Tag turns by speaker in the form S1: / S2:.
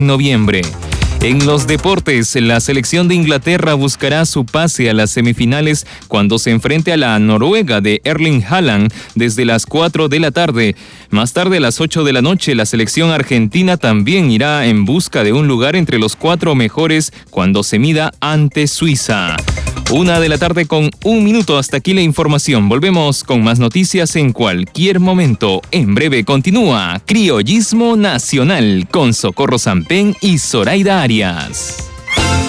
S1: noviembre. En los deportes, la selección de Inglaterra buscará su pase a las semifinales cuando se enfrente a la Noruega de Erling Haaland desde las 4 de la tarde. Más tarde, a las 8 de la noche, la selección argentina también irá en busca de un lugar entre los 4 mejores cuando se mida ante Suiza. 1 de la tarde con 1 minuto. Hasta aquí la información. Volvemos con más noticias en cualquier momento. En breve continúa Criollismo Nacional con Socorro Sampen y Zoraida Arias.